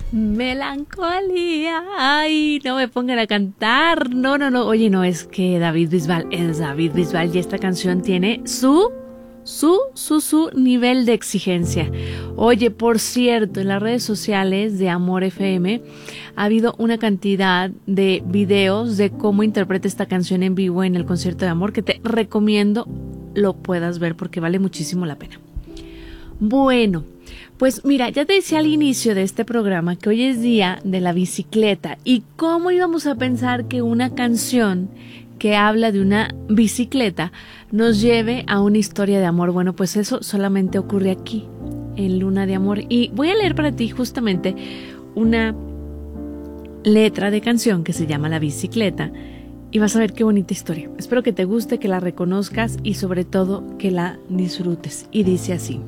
Melancolía. Ay, no me pongan a cantar. No. Oye, no, es que David Bisbal es David Bisbal y esta canción tiene su nivel de exigencia. Oye, por cierto, en las redes sociales de Amor FM ha habido una cantidad de videos de cómo interpreta esta canción en vivo en el concierto de Amor que te recomiendo lo puedas ver porque vale muchísimo la pena. Bueno, pues mira, ya te decía al inicio de este programa que hoy es día de la bicicleta y cómo íbamos a pensar que una canción que habla de una bicicleta nos lleve a una historia de amor. Bueno, pues eso solamente ocurre aquí, en Luna de Amor. Y voy a leer para ti justamente una letra de canción que se llama La Bicicleta y vas a ver qué bonita historia. Espero que te guste, que la reconozcas y sobre todo que la disfrutes. Y dice así: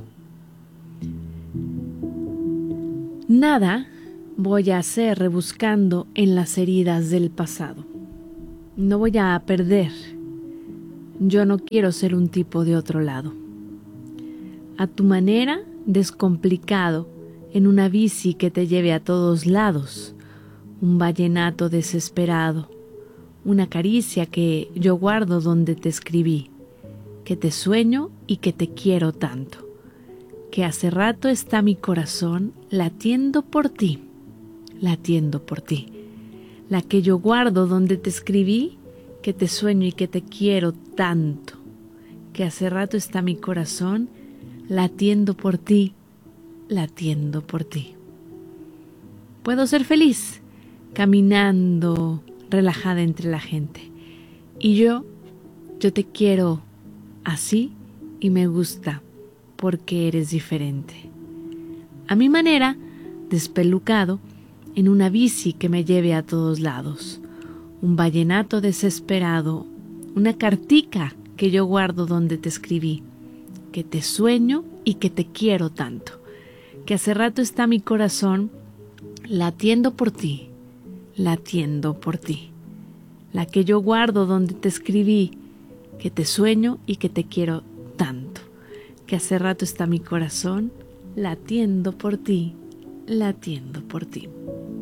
nada voy a hacer rebuscando en las heridas del pasado. No voy a perder. Yo no quiero ser un tipo de otro lado. A tu manera, descomplicado, en una bici que te lleve a todos lados. Un vallenato desesperado. Una caricia que yo guardo donde te escribí. Que te sueño y que te quiero tanto. Que hace rato está mi corazón latiendo por ti. Latiendo por ti. La que yo guardo donde te escribí, que te sueño y que te quiero tanto, que hace rato está mi corazón latiendo por ti, latiendo por ti. Puedo ser feliz caminando relajada entre la gente y yo te quiero así y me gusta porque eres diferente. A mi manera, despelucado, en una bici que me lleve a todos lados, un vallenato desesperado, una cartica que yo guardo donde te escribí, que te sueño y que te quiero tanto, que hace rato está mi corazón latiendo por ti, latiendo por ti, la que yo guardo donde te escribí, que te sueño y que te quiero tanto, que hace rato está mi corazón latiendo por ti, latiendo por ti.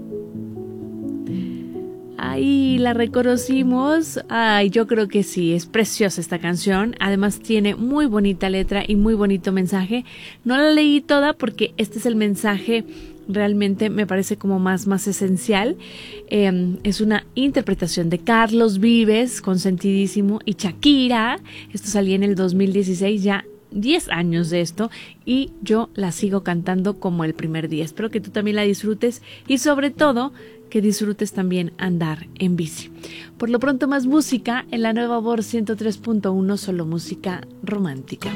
Ay, la reconocimos. Ay, yo creo que sí, es preciosa esta canción. Además tiene muy bonita letra y muy bonito mensaje. No la leí toda porque este es el mensaje realmente me parece como más esencial. Es una interpretación de Carlos Vives, consentidísimo, y Shakira. Esto salía en el 2016, ya 10 años de esto, y yo la sigo cantando como el primer día. Espero que tú también la disfrutes y sobre todo que disfrutes también andar en bici. Por lo pronto más música en la nueva Amor 103.1, solo música romántica.